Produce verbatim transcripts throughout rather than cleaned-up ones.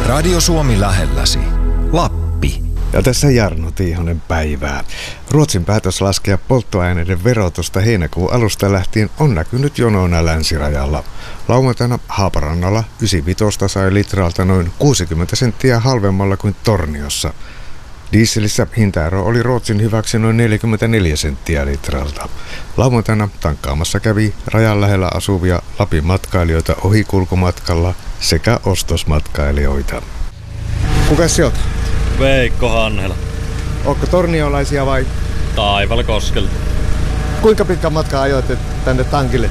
Radio Suomi lähelläsi. Lappi. Ja tässä Jarno Tiihonen päivää. Ruotsin päätös laskea polttoaineiden verotusta heinäkuun alusta lähtien on näkynyt jonoina länsirajalla. Lauantaina Haaparannalla yhdeksänkymmentäviisi sai litralta noin kuusikymmentä senttiä halvemmalla kuin Torniossa. Dieselissä hintaero oli Ruotsin hyväksi noin neljäkymmentäneljä senttiä litralta. Lauantaina tankkaamassa kävi rajan lähellä asuvia Lapin matkailijoita ohikulkumatkalla sekä ostosmatkailijoita. Kuka sieltä? Veikko Hannela. Ootko torniolaisia vai? Taivalkoskelta. Kuinka pitkä matka ajoitte tänne tankille?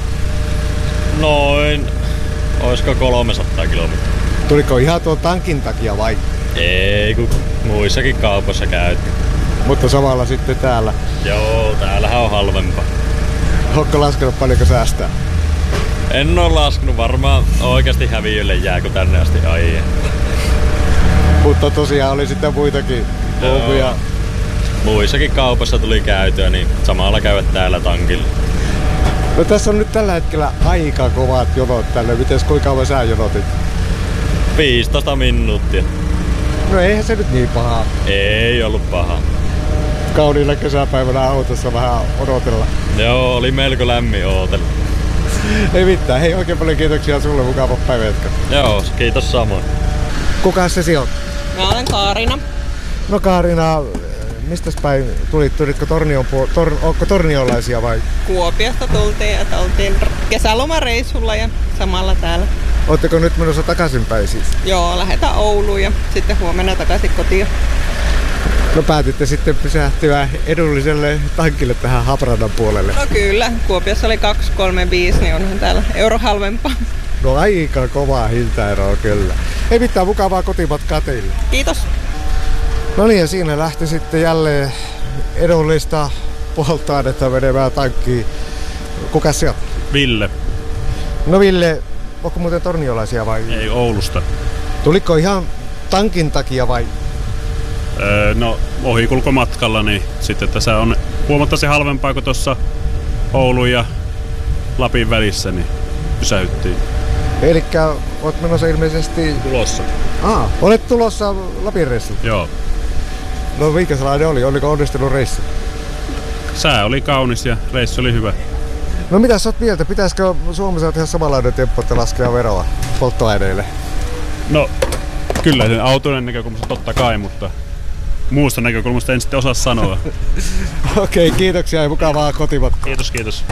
Noin, oisko kolmesataa kilometriä. Tuliko ihan tuon tankin takia vai? Ei, kun muissakin kaupoissa käytiin. Mutta samalla sitten täällä? Joo, täällähän on halvempaa. Ootko laskenut paljonko säästää? En oo laskenut, varmaan oikeasti häviölle jää kun tänne asti aie. Mutta tosiaan oli sitten muitakin kouluja. Muissakin kaupassa tuli käytyä, niin samalla käydä täällä tankilla. No tässä on nyt tällä hetkellä aika kovat jonot tälle. Mites kuinka kauan sä jonotit? viisitoista minuuttia. No eihän se nyt niin pahaa. Ei ollut paha. Kauniilla kesäpäivänä autossa vähän odotella. Joo, oli melko lämmin ootella. Ei mitään. Hei, oikein paljon kiitoksia sulle. Mukava päivä jatka. Joo, kiitos samoin. Kuka se sijoit? Mä olen Kaarina. No Kaarina, mistäs päin tulit? Tulitko Tornion puol- Tor- Ootko torniolaisia vai? Kuopiosta tultiin, että oltiin kesälomareissulla ja samalla täällä. Ootteko nyt menossa takaisinpäin siis? Joo, lähdetään Ouluun ja sitten huomenna takaisin kotiin. No päätitte sitten pysähtyä edulliselle tankille tähän Haaparannan puolelle. No kyllä, Kuopiossa oli kaksi kolme viisi, niin onhan täällä euro halvempaa. No aika kovaa hintaeroa kyllä. Ei mitään, mukavaa kotimatkaa teille. Kiitos. No niin, ja siinä lähti sitten jälleen edullista polttoainetta menevää tankkiin. Kuka se on? Ville. No Ville, onko muuten torniolaisia vai? Ei, Oulusta. Tuliko ihan tankin takia vai? Öö, no ohikulkomatkalla, niin sitten tässä on huomattavasti halvempaa kuin tuossa Oulun ja Lapin välissä, niin pysähyttiin. Elikkä oot menossa ilmeisesti... Tulossa. Aa, olet tulossa Lapin reissuun? Joo. No mikä sellainen oli? Oliko onnistunut reissu? Sää oli kaunis ja reissu oli hyvä. No mitä sä oot mieltä? Pitäisikö Suomessa tehdä samanlainen temppu, että laskea veroa polttoaineille? No, kyllä sen autojen näkökulmasta totta kai, mutta muusta näkökulmasta en sitten osaa sanoa. Okei, okay, kiitoksia ja mukavaa kotimatkaa. Kiitos, kiitos.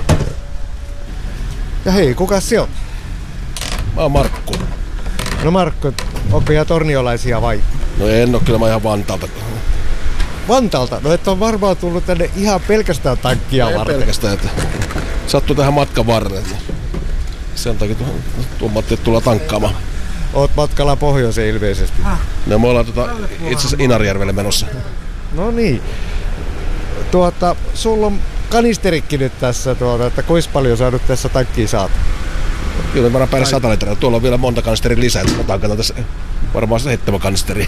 Ja hei, kuka se on? Mä oon Markku. No Markku, onko ihan torniolaisia vai? No en oo, kyllä mä ihan Vantaalta. Vantaalta? No et on varmaan tullut tänne ihan pelkästään tankkia Ei varten. pelkästään, että sattuu tähän matkan varrelle. Sen takia tuumattiin, että tullaan tankkaamaan. Oot matkalla pohjoiseen ilmeisesti. No me ollaan tota, itse asiassa Inarijärvelle menossa. No niin. Tuota, sulla on kanisterikin nyt tässä, tuota, että kuinka paljon sä nyt tässä tankkiin saat? Kyllä me varmaan päälle sata litraa. Tuolla on vielä monta kanisteria lisää, että mä tankataan tässä varmaan seitsemän kanisteria.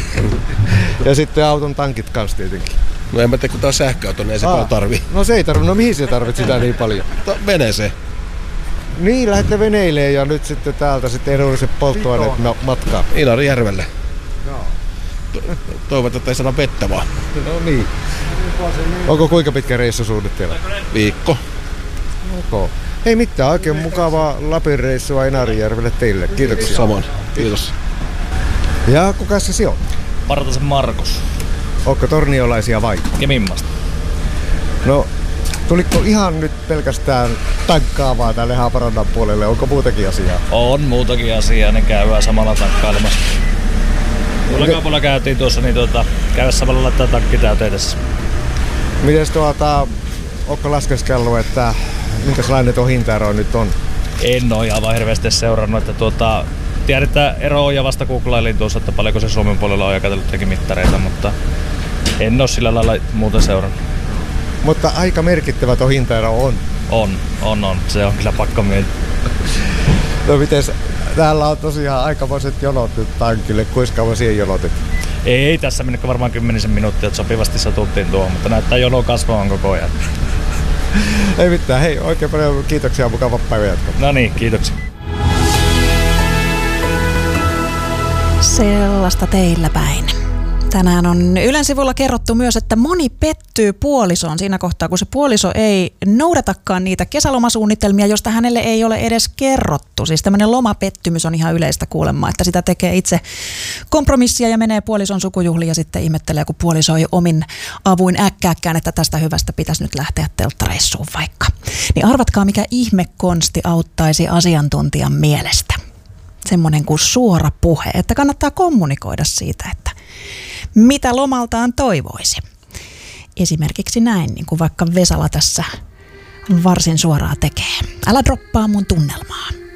Ja sitten auton tankit kanssa tietenkin. No en mä tiedä, kun tää on sähköauto, niin ei se paljon tarvii. No se ei tarvi. No mihin se tarvit sitä niin paljon? To, veneeseen. Niin, lähdette veneilemään ja nyt sitten täältä sitten edulliset polttoaineet ma- matkaa. Inarijärvelle. To, toivotaan, että ei saada vettä vaan. No niin. Onko kuinka pitkä reissu suunnitteilla? Viikko. Okay. Ei mitään, oikein mukavaa Lapin reissua Inarijärvelle teille. Kiitoksia. Samoin. Kiitos. Ja kuka se sijoit? Partasen Markus. Onko torniolaisia vai? Kemimmasta. No, tuliko ihan nyt pelkästään tankkaamaan tälle Haaparannan puolelle? Onko muutakin asiaa? On muutakin asiaa, ne käydään samalla tankkailemassa. Tuolla kaupalla käytiin tuossa, niin tuota, käydä samalla laittaa tankki täyteen tässä. Mites tuota, onko laskeskellut, että minkälainen tuo hintaero nyt on? En ole ihan vaan hirveästi seurannut, että tuota, tiedän, että ero on ja vasta googlailin tuossa, että paljonko se Suomen puolella on ja katsellut jotenkin mittareita, mutta en ole sillä lailla muuta seurannut. Mutta aika merkittävä tuo hintaero on. On, on, on. Se on kyllä pakko miettiä. No mites, täällä on tosiaan aikamoiset jonot nyt tankille. Kuinka kauan siihen jonotit? Ei tässä mennyt varmaan kymmenisen minuuttia, että sopivasti satuttiin tuohon, mutta näyttää jono kasvavan koko ajan. Ei mitään. Hei, oikein paljon kiitoksia ja mukava päivän jatkoa. No niin, kiitoksia. Sellaista teillä päin. Tänään on Ylen sivulla kerrottu myös, että moni pettyy puolisoon siinä kohtaa, kun se puoliso ei noudatakaan niitä kesälomasuunnitelmia, josta hänelle ei ole edes kerrottu. Siis tämmöinen lomapettymys on ihan yleistä kuulemma, että sitä tekee itse kompromissia ja menee puolison sukujuhliin ja sitten ihmettelee, kun puoliso ei omin avuin äkkääkään, että tästä hyvästä pitäisi nyt lähteä telttareissuun vaikka. Niin arvatkaa, mikä ihmekonsti auttaisi asiantuntijan mielestä. Semmoinen kuin suora puhe, että kannattaa kommunikoida siitä, että mitä lomaltaan toivoisi. Esimerkiksi näin, niin kuin vaikka Vesala tässä varsin suoraan tekee. Älä droppaa mun tunnelmaa.